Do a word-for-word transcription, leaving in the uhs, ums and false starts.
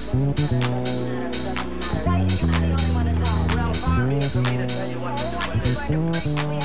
Well, far be it for me to tell you what to do and when to do it.